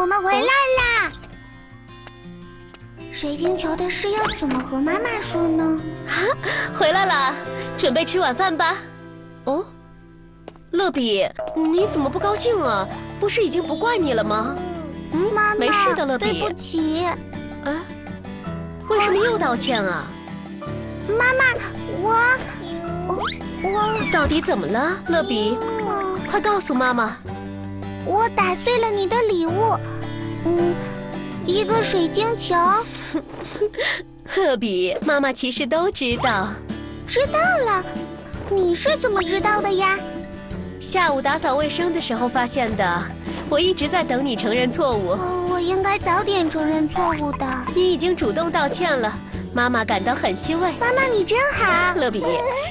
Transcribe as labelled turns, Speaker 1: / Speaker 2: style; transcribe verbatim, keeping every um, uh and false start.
Speaker 1: 我们回来啦！水晶球的事要怎么和妈妈说呢？
Speaker 2: 啊，回来了，准备吃晚饭吧。哦，乐比，你怎么不高兴啊？不是已经不怪你了吗？嗯，
Speaker 1: 妈妈，
Speaker 2: 没事的，乐比。
Speaker 1: 对不起。
Speaker 2: 啊，为什么又道歉啊？
Speaker 1: 妈妈，我我
Speaker 2: 到底怎么了，乐比？
Speaker 1: 我
Speaker 2: 快告诉妈妈。
Speaker 1: 我打碎了你的礼物，嗯，一个水晶球。
Speaker 2: 乐比，妈妈其实都知道。
Speaker 1: 知道了，你是怎么知道的呀？
Speaker 2: 下午打扫卫生的时候发现的。我一直在等你承认错误。
Speaker 1: 哦，我应该早点承认错误的。
Speaker 2: 你已经主动道歉了，妈妈感到很欣慰。
Speaker 1: 妈妈，你真好，
Speaker 2: 乐比。